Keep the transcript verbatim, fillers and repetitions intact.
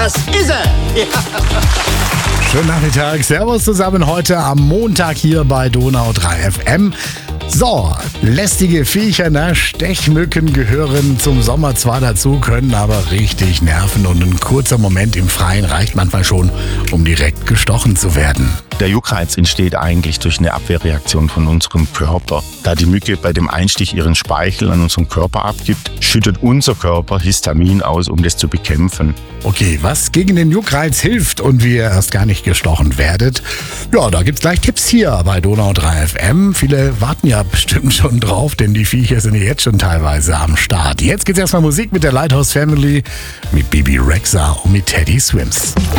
Das ist er! Ja. Schönen Nachmittag, servus zusammen heute am Montag hier bei Donau drei F M. So, lästige Viecher, ne? Stechmücken gehören zum Sommer zwar dazu, können aber richtig nerven und ein kurzer Moment im Freien reicht manchmal schon, um direkt gestochen zu werden. Der Juckreiz entsteht eigentlich durch eine Abwehrreaktion von unserem Körper. Da die Mücke bei dem Einstich ihren Speichel an unseren Körper abgibt, schüttet unser Körper Histamin aus, um das zu bekämpfen. Okay, was gegen den Juckreiz hilft und wie ihr erst gar nicht gestochen werdet, ja, da gibt's gleich Tipps hier bei Donau drei F M. Viele warten ja bestimmt schon drauf, denn die Viecher sind ja jetzt schon teilweise am Start. Jetzt geht's erstmal Musik mit der Lighthouse Family, mit Bibi Rexha und mit Teddy Swims.